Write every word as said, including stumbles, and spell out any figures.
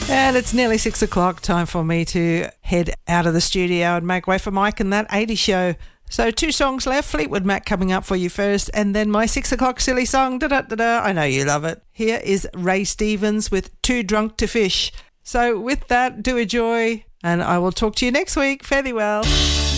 And it's nearly six o'clock, time for me to head out of the studio and make way for Mike and that eighties show. So two songs left, Fleetwood Mac coming up for you first, and then my six o'clock silly song, da-da-da-da, I know you love it. Here is Ray Stevens with Too Drunk to Fish. So with that, do enjoy, and I will talk to you next week. Fare thee well.